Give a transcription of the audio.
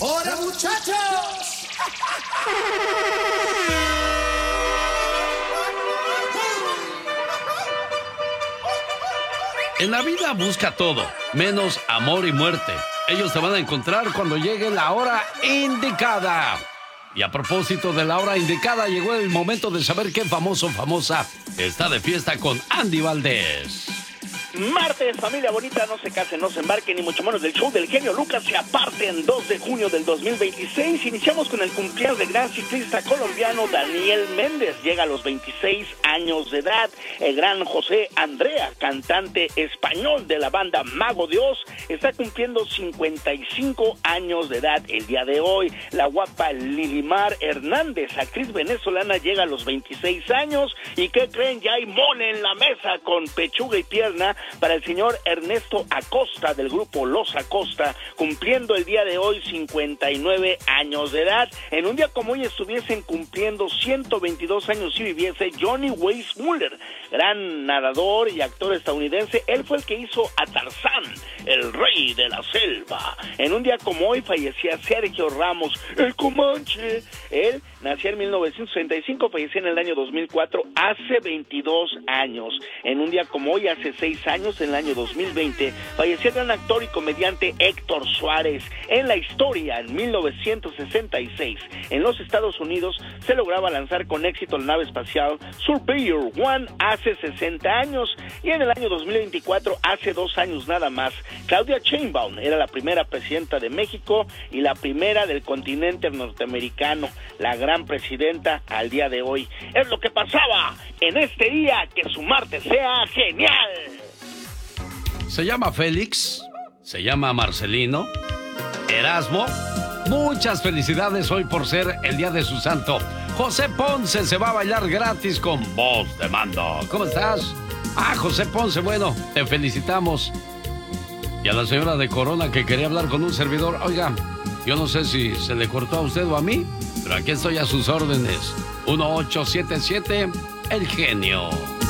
¡Hola, muchachos! En la vida busca todo, menos amor y muerte. Ellos te van a encontrar cuando llegue la hora indicada. Y a propósito de la hora indicada, llegó el momento de saber qué famoso o famosa está de fiesta con Andy Valdés. Martes, familia bonita, no se casen, no se embarquen, ni mucho menos del show del genio Lucas se aparten. 2 de junio del 2026. Iniciamos con el cumpleaños del gran ciclista colombiano Daniel Méndez. Llega a los 26 años de edad. El gran José Andrea, cantante español de la banda Mago de Oz, está cumpliendo 55 años de edad el día de hoy. La guapa Lilimar Hernández, actriz venezolana, llega a los 26 años. ¿Y qué creen? Ya hay mole en la mesa con pechuga y pierna para el señor Ernesto Acosta del grupo Los Acosta, cumpliendo el día de hoy 59 años de edad. En un día como hoy estuviesen cumpliendo 122 años si viviese Johnny Weissmuller, gran nadador y actor estadounidense. Él fue el que hizo a Tarzán, el rey de la selva. En un día como hoy fallecía Sergio Ramos, el Comanche. Él nació en 1965, falleció en el año 2004, hace 22 años. En un día como hoy, hace 6 años, en el año 2020, falleció el gran actor y comediante Héctor Suárez. En la historia, en 1966, en los Estados Unidos, se lograba lanzar con éxito la nave espacial Surveyor 1 hace 60 años. Y en el año 2024, hace 2 años nada más, Claudia Sheinbaum era la primera presidenta de México y la primera del continente norteamericano, la gran presidenta al día de hoy. Es lo que pasaba en este día, que su martes sea genial. Se llama Félix, se llama Marcelino, Erasmo. Muchas felicidades hoy por ser el día de su santo. José Ponce se va a bailar gratis con Voz de Mando. ¿Cómo estás? José Ponce, bueno, te felicitamos. Y a la señora de Corona que quería hablar con un servidor. Oiga, yo no sé si se le cortó a usted o a mí, pero aquí estoy a sus órdenes. 1877, El Genio.